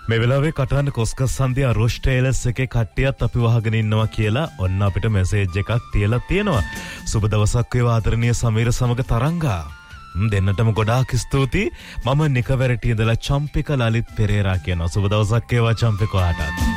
මේ වෙලාවේ කටහඬ කොස්කස් සන්ධ්‍යා රොෂ් ටේලර්ස් එකේ කට්ටියත් අපි වහගෙන ඉන්නවා කියලා ඔන්න අපිට මෙසේජ් එකක් තියලා තියෙනවා. සුබ දවසක් වේවා ආදරණීය සමීර සමග තරංගා. දෙන්නටම ගොඩාක් ස්තුතියි. මම නිකවැරටි ඉඳලා චම්පික ලලිත් පෙරේරා කියනවා. සුබ දවසක් වේවා චම්පික ඔයාටත්.